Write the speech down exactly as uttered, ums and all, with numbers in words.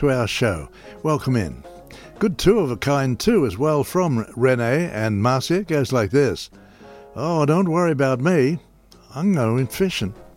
to our show. Welcome in. Good two of a kind too as well from Renee and Marcia. It goes like this. Oh, don't worry about me. I'm going fishing.